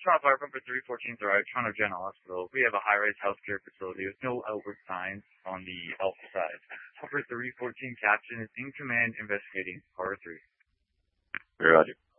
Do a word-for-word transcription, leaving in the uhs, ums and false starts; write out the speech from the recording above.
Toronto Fire Pumper three fourteen Thrive, Toronto General Hospital. We have a high-rise healthcare facility with no outward signs on the Alpha side. Pumper three fourteen Captain is in command investigating Horror three. Roger.